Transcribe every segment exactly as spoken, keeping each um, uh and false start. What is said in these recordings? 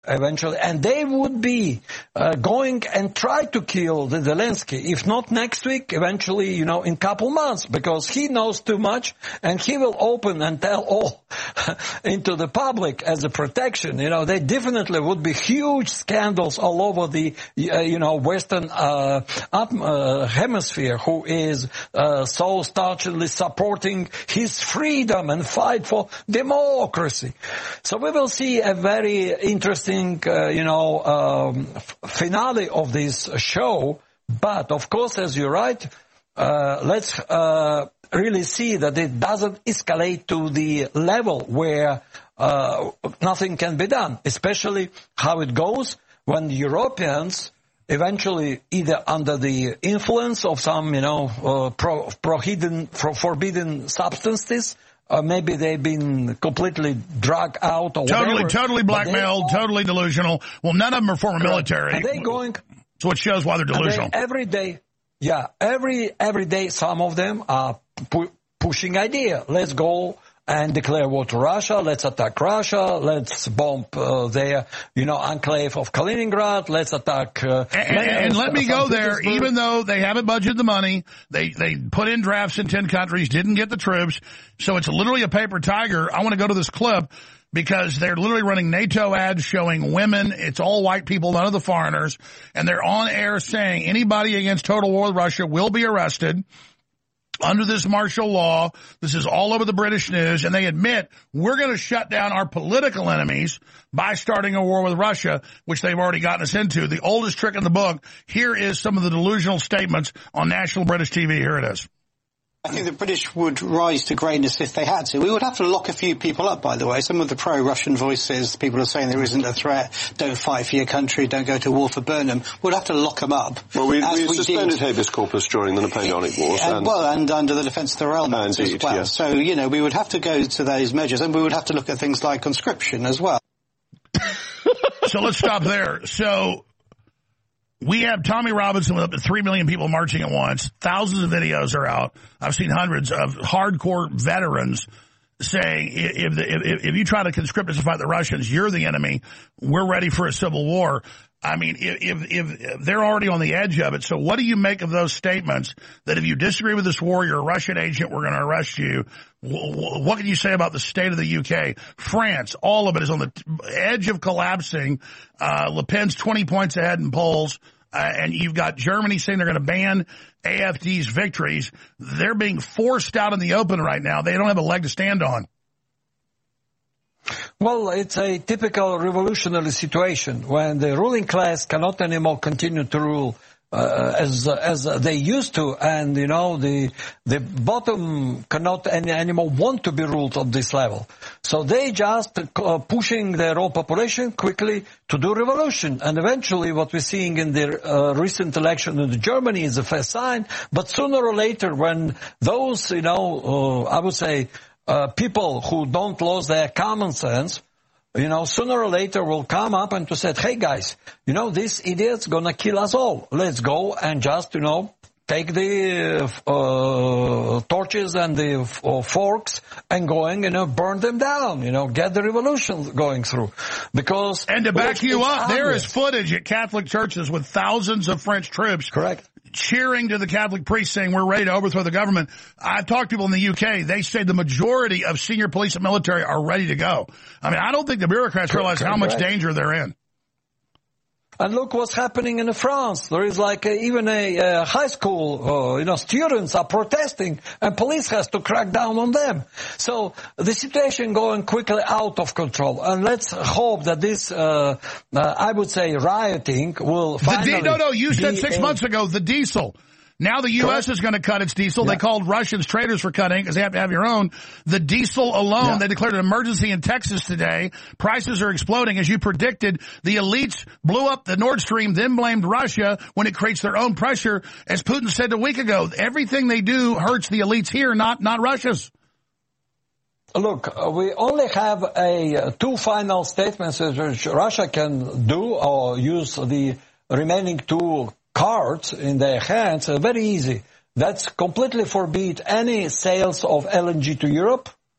eventually, and they would be uh, going and try to kill the Zelensky, if not next week, eventually, you know, in a couple months, because he knows too much, and he will open and tell all into the public as a protection. You know, they definitely would be huge scandals all over the, uh, you know, Western uh, uh, hemisphere, who is uh, so staunchly supporting his freedom and fight for democracy. So we will see a very interesting Uh, you know, um, finale of this show. But of course, as you're right, uh, let's uh, really see that it doesn't escalate to the level where uh, nothing can be done, especially how it goes when Europeans eventually, either under the influence of some, you know, uh, pro- prohibiden, for forbidden substances, or maybe they've been completely drugged out or Totally, whatever. totally blackmailed, They, totally delusional. Well, none of them are former military. Are they going? So it shows why they're delusional. They, every day, yeah, every every day, some of them are pu- pushing idea. Let's go and declare war to Russia. Let's attack Russia. Let's bomb uh, their, you know, enclave of Kaliningrad. Let's attack. Uh, and, and, and let me go there, even though they haven't budgeted the money, they they put in drafts in ten countries, didn't get the troops, so it's literally a paper tiger. I want to go to this clip because they're literally running NATO ads showing women. It's all white people, none of the foreigners, and they're on air saying anybody against total war with Russia will be arrested under this martial law. This is all over the British news, and they admit we're going to shut down our political enemies by starting a war with Russia, which they've already gotten us into. The oldest trick in the book. Here is some of the delusional statements on national British T V. Here it is. I think the British would rise to greatness if they had to. We would have to lock a few people up, by the way. Some of the pro-Russian voices, people are saying there isn't a threat, don't fight for your country, don't go to war for Burnham. We'd have to lock them up. Well, we, we, we suspended did. habeas corpus during the Napoleonic Wars. And, and, well, and under the Defence of the Realm Act as well. Yes. So, you know, we would have to go to those measures, and we would have to look at things like conscription as well. So let's stop there. So we have Tommy Robinson with up to three million people marching at once. Thousands of videos are out. I've seen hundreds of hardcore veterans saying, if, the, if, if you try to conscript us to fight the Russians, you're the enemy. We're ready for a civil war. I mean, if, if, if they're already on the edge of it. So what do you make of those statements that if you disagree with this war, you're a Russian agent, we're going to arrest you? What can you say about the state of the U K? France, all of it is on the edge of collapsing. Uh, Le Pen's twenty points ahead in polls. Uh, and you've got Germany saying they're going to ban A F D's victories. They're being forced out in the open right now. They don't have a leg to stand on. Well, it's a typical revolutionary situation when the ruling class cannot anymore continue to rule uh, as as they used to, and you know the the bottom cannot any anymore want to be ruled on this level. So they just uh, pushing their own population quickly to do revolution, and eventually what we're seeing in the uh, recent election in Germany is a first sign. But sooner or later, when those you know uh, I would say uh, people who don't lose their common sense, you know, sooner or later will come up and to say, hey guys, you know, this idiot's gonna kill us all. Let's go and just, you know, take the uh, torches and the uh, forks and going, you know, burn them down, you know, get the revolution going through. Because and to back you up, obvious. There is footage at Catholic churches with thousands of French troops. Correct. Cheering to the Catholic priests saying we're ready to overthrow the government. I've talked to people in the U K. They say the majority of senior police and military are ready to go. I mean, I don't think the bureaucrats realize how much danger they're in. And look what's happening in France. There is like a, even a, a high school, uh, you know, students are protesting and police has to crack down on them. So the situation going quickly out of control. And let's hope that this, uh, uh I would say, rioting will finally... The di- no, no, you said six a- months ago, the diesel. Now the U S Correct. is going to cut its diesel. Yeah. They called Russians traitors for cutting because they have to have your own. The diesel alone, Yeah. they declared an emergency in Texas today. Prices are exploding. As you predicted, the elites blew up the Nord Stream, then blamed Russia when it creates their own pressure. As Putin said a week ago, everything they do hurts the elites here, not, not Russia's. Look, uh, we only have a uh, two final statements which Russia can do or use the remaining two cards in their hands. Uh, very easy. That's completely forbid any sales of L N G to Europe.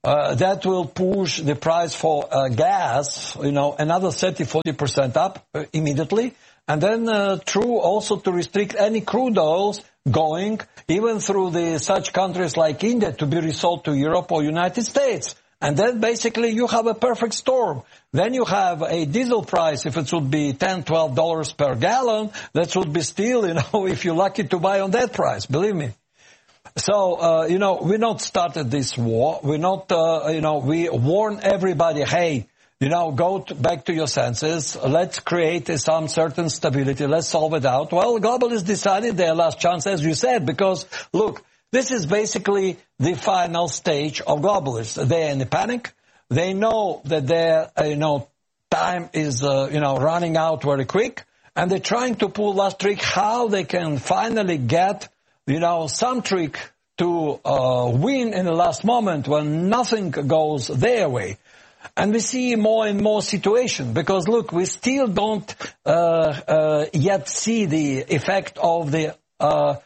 Uh, that will push the price for uh, gas, you know, another thirty, forty percent up uh, immediately. And then uh, true also to restrict any crude oils going even through the such countries like India to be resold to Europe or United States. And then basically you have a perfect storm. Then you have a diesel price, if it would be ten, twelve dollars per gallon, that would be still, you know, if you're lucky to buy on that price, believe me. So, uh, you know, we not started this war. We not, uh, you know, we warn everybody, hey, you know, go to, back to your senses. Let's create uh, some certain stability. Let's solve it out. Well, globalists decided their last chance, as you said, because, look, this is basically the final stage of globalists. They're in a panic. They know that their, uh, you know, time is, uh, you know, running out very quick. And they're trying to pull last trick how they can finally get, you know, some trick to uh, win in the last moment when nothing goes their way. And we see more and more situation because, look, we still don't uh, uh, yet see the effect of the, uh,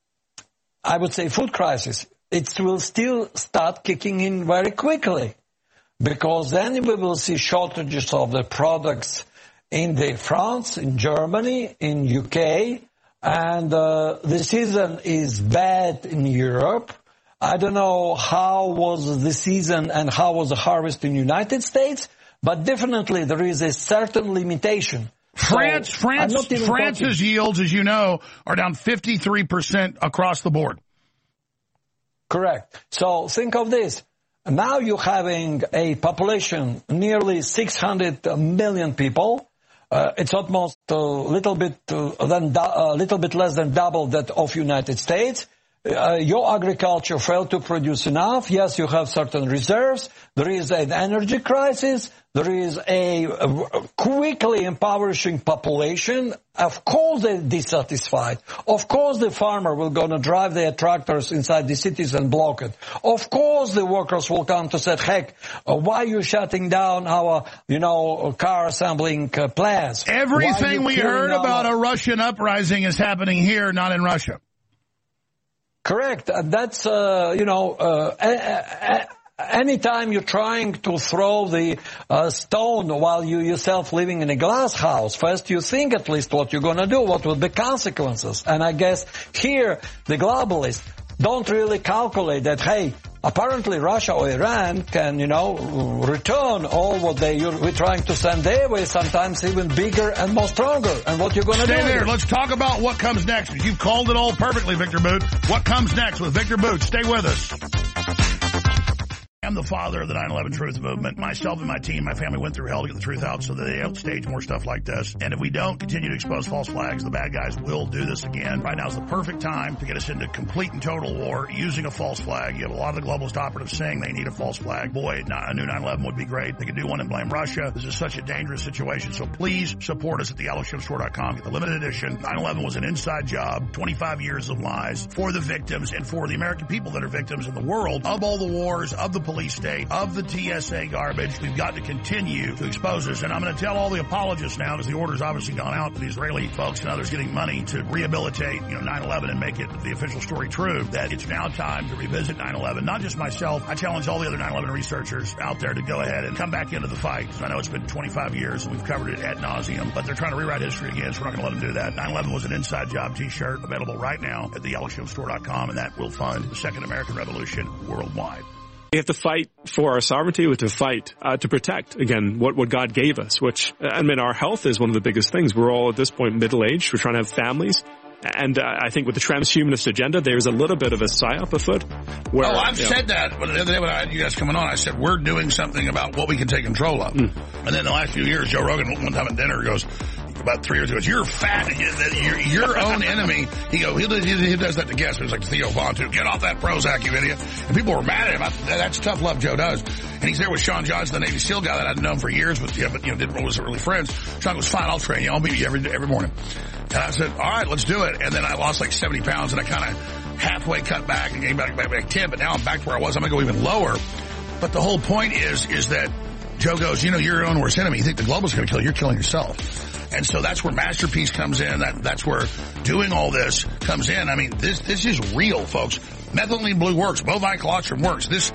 I would say, food crisis. It will still start kicking in very quickly because then we will see shortages of the products in the France, in Germany, in U K, and uh, the season is bad in Europe. I don't know how was the season and how was the harvest in the United States, but definitely there is a certain limitation. France, so France, France's talking. yields, as you know, are down fifty-three percent across the board. Correct. So think of this. Now you're having a population nearly six hundred million people. Uh, it's almost a little bit uh, than a uh, little bit less than double that of United States. Uh, your agriculture failed to produce enough. Yes, you have certain reserves. There is an energy crisis. There is a, a quickly impoverishing population. Of course they're dissatisfied. Of course the farmer will go to drive their tractors inside the cities and block it. Of course the workers will come to say, heck, uh, why are you shutting down our, you know, car assembling uh, plants? Everything we heard our... about a Russian uprising is happening here, not in Russia. Correct. And that's, uh, you know, uh, a, a, anytime you're trying to throw the uh, stone while you yourself living in a glass house, first you think at least what you're going to do, what will be consequences. And I guess here the globalists don't really calculate that, hey, apparently Russia or Iran can, you know, return all what they, we're trying to send their way, sometimes even bigger and more stronger. And what you're going to do. Stay there. Let's talk about what comes next. You've called it all perfectly, Victor Boot. What comes next with Victor Boot? Stay with us. I'm the father of the nine eleven Truth Movement. Myself and my team, my family went through hell to get the truth out so that they don't stage more stuff like this. And if we don't continue to expose false flags, the bad guys will do this again. Right now is the perfect time to get us into complete and total war using a false flag. You have a lot of the globalist operatives saying they need a false flag. Boy, a new nine eleven would be great. They could do one and blame Russia. This is such a dangerous situation. So please support us at the alex jones store dot com. Get the limited edition. nine eleven was an inside job. twenty-five years of lies for the victims and for the American people that are victims in the world of all the wars, of the police state, of the T S A garbage. We've got to continue to expose this. And I'm going to tell all the apologists now, because the order's obviously gone out to the Israeli folks and others getting money to rehabilitate, you know, nine eleven and make it the official story true, that it's now time to revisit nine eleven. Not just myself. I challenge all the other nine eleven researchers out there to go ahead and come back into the fight. I know it's been twenty-five years and we've covered it ad nauseum, but they're trying to rewrite history again, so we're not going to let them do that. nine eleven was an inside job t-shirt available right now at the alex jones store dot com, and that will fund the Second American Revolution worldwide. We have to fight for our sovereignty. We have to fight uh, to protect, again, what, what God gave us, which, I mean, our health is one of the biggest things. We're all, at this point, middle-aged. We're trying to have families. And uh, I think with the transhumanist agenda, there's a little bit of a psyop afoot. Where, oh, I've said know, that. The other day when I had you guys coming on, I said, we're doing something about what we can take control of. Mm. And then the last few years, Joe Rogan, one time at dinner, goes, about three years ago, you're fat, you're your own enemy. He goes, he, he, he does that to guests. It was like Theo Vaughn, too. Get off that Prozac, you idiot. And people were mad at him. I, that's tough love Joe does. And he's there with Sean Johnson, the Navy SEAL guy that I'd known for years, but, yeah, but you know, didn't wasn't really friends. Sean goes, fine, I'll train you. I'll meet you every, every morning. And I said, all right, let's do it. And then I lost like seventy pounds, and I kind of halfway cut back and came back, back, back ten, but now I'm back to where I was. I'm going to go even lower. But the whole point is, is that Joe goes, you know, you're your own worst enemy. You think the global's going to kill you. You're killing yourself. And so that's where Masterpiece comes in. That, that's where doing all this comes in. I mean, this, this is real, folks. Methylene blue works. Bovine colostrum works. This,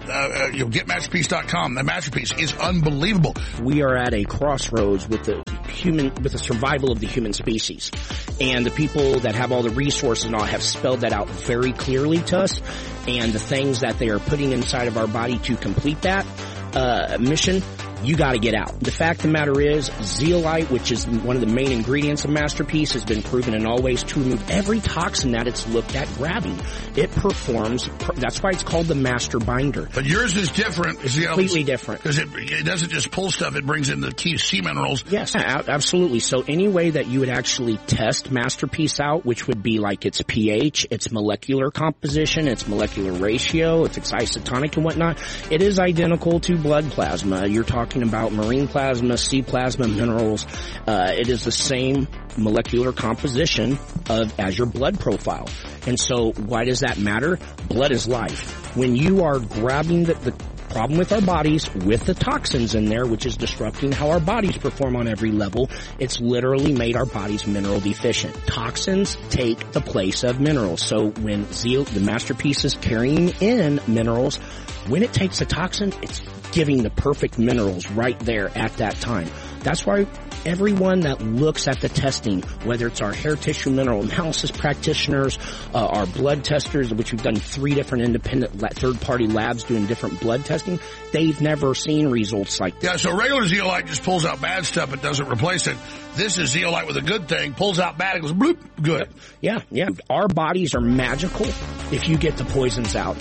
uh, you know, get masterpiece dot com. The Masterpiece is unbelievable. We are at a crossroads with the human, with the survival of the human species. And the people that have all the resources and all have spelled that out very clearly to us. And the things that they are putting inside of our body to complete that uh, mission, you got to get out. The fact of the matter is, zeolite, which is one of the main ingredients of Masterpiece, has been proven in all ways to remove every toxin that it's looked at grabbing. It performs, that's why it's called the master binder. But yours is different. It's completely different. Because it, it doesn't just pull stuff, it brings in the key sea minerals. Yes, absolutely. So any way that you would actually test Masterpiece out, which would be like its pH, its molecular composition, its molecular ratio, its isotonic and whatnot, it is identical to blood plasma. You're talking about marine plasma, sea plasma, minerals. Uh, it is the same molecular composition of as your blood profile. And so why does that matter? Blood is life. When you are grabbing the, the problem with our bodies with the toxins in there, which is disrupting how our bodies perform on every level, it's literally made our bodies mineral deficient. Toxins take the place of minerals. So when Zeal, the Masterpiece is carrying in minerals, when it takes a toxin, it's giving the perfect minerals right there at that time. That's why everyone that looks at the testing, whether it's our hair tissue mineral analysis practitioners, uh, our blood testers, which we've done three different independent la- third-party labs doing different blood testing, they've never seen results like this. Yeah, so regular zeolite just pulls out bad stuff, it doesn't replace it. This is zeolite with a good thing, pulls out bad, it goes bloop, good. Yeah, yeah. Our bodies are magical if you get the poisons out.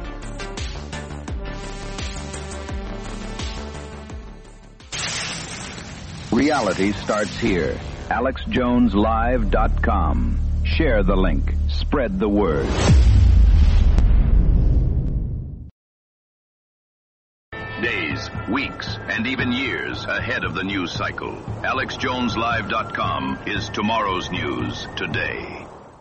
Reality starts here. Alex Jones Live dot com. Share the link. Spread the word. Days, weeks, and even years ahead of the news cycle. Alex Jones Live dot com is tomorrow's news today.